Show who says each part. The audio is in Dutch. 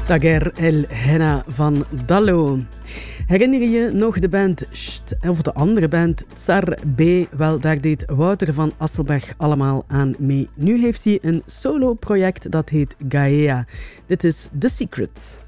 Speaker 1: Daguerre El Henna van Dallo. Herinner je nog de band Sht, of de andere band Tsar B? Wel, daar deed Wouter van Asselberg allemaal aan mee. Nu heeft hij een solo-project dat heet Gaea. Dit is The Secret.